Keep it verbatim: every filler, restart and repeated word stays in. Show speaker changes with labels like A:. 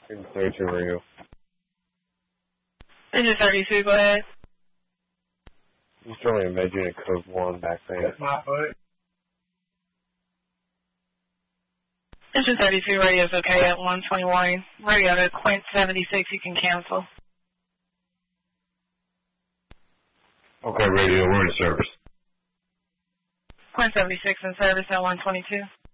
A: In thirty-two radio.
B: Engine thirty-two, go ahead.
A: He's throwing a med unit code one back there.
C: That's my foot.
B: Engine thirty-two, radio's okay at one twenty-one. Radio to Quint seventy-six, you can cancel.
A: Okay, radio, we're in service.
B: Quint seventy-six in service at one twenty-two.